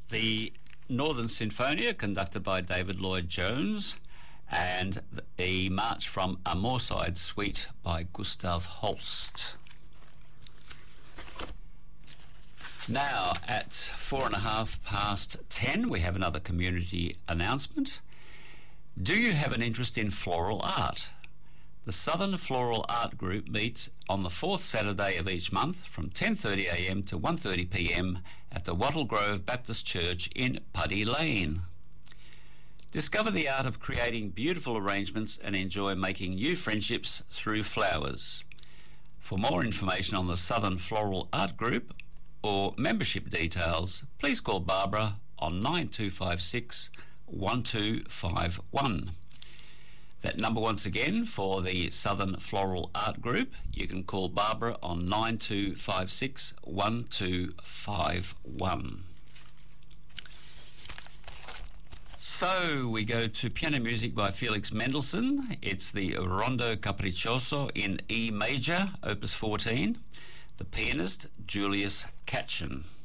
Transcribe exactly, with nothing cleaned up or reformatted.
The Northern Sinfonia, conducted by David Lloyd-Jones, and a march from A Moorside Suite by Gustav Holst. Now, at four and a half past ten, we have another community announcement. Do you have an interest in floral art? The Southern Floral Art Group meets on the fourth Saturday of each month from ten thirty a m to one thirty p m at the Wattle Grove Baptist Church in Puddy Lane. Discover the art of creating beautiful arrangements and enjoy making new friendships through flowers. For more information on the Southern Floral Art Group or membership details, please call Barbara on nine two five six, one two five one. That number once again for the Southern Floral Art Group, you can call Barbara on nine two five six, one two five one. So we go to piano music by Felix Mendelssohn. It's the Rondo Capriccioso in E major, opus fourteen. The pianist, Julius Katchen.